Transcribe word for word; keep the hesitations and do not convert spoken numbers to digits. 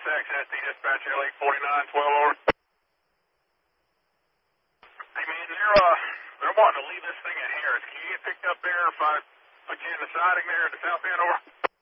X S D dispatch L eight forty-nine, twelve over. Hey man, they're, uh, they're wanting to leave this thing at Harris. Can you get picked up there if I put you in the siding there at the south end over?